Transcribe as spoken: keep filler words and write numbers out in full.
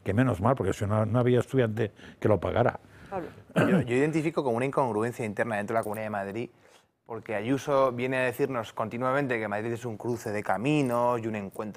que menos mal, porque si no, no había estudiante que lo pagara. Yo, yo identifico como una incongruencia interna dentro de la Comunidad de Madrid, porque Ayuso viene a decirnos continuamente que Madrid es un cruce de caminos y un encuentro